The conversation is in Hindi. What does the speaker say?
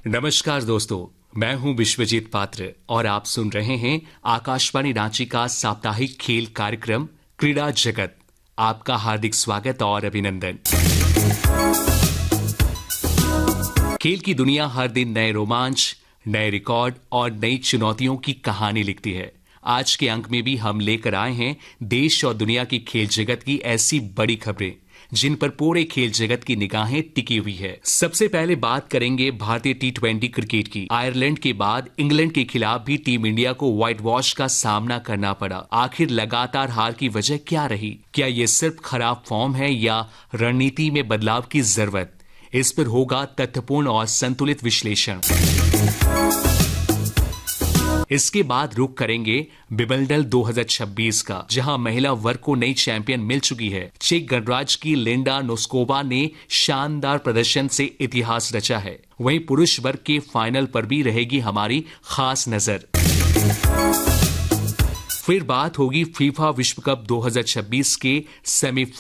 नमस्कार दोस्तों, मैं हूं विश्वजीत पात्र और आप सुन रहे हैं आकाशवाणी रांची का साप्ताहिक खेल कार्यक्रम क्रीड़ा जगत। आपका हार्दिक स्वागत और अभिनंदन। खेल की दुनिया हर दिन नए रोमांच, नए रिकॉर्ड और नई चुनौतियों की कहानी लिखती है। आज के अंक में भी हम लेकर आए हैं देश और दुनिया की खेल जगत की ऐसी बड़ी खबरें जिन पर पूरे खेल जगत की निगाहें टिकी हुई है। सबसे पहले बात करेंगे भारतीय T20 क्रिकेट की। आयरलैंड के बाद इंग्लैंड के खिलाफ भी टीम इंडिया को व्हाइट वॉश का सामना करना पड़ा। आखिर लगातार हार की वजह क्या रही? क्या ये सिर्फ खराब फॉर्म है या रणनीति में बदलाव की जरूरत? इस पर होगा तथ्यपूर्ण और संतुलित विश्लेषण। इसके बाद रुख करेंगे विंबलडन 2026 का, जहां महिला वर्ग को नई चैंपियन मिल चुकी है। चेक गणराज्य की लिंडा नोस्कोवा ने शानदार प्रदर्शन से इतिहास रचा है। वहीं पुरुष वर्ग के फाइनल पर भी रहेगी हमारी खास नजर। फिर बात होगी फीफा विश्व कप 2026 के सेमीफाइनल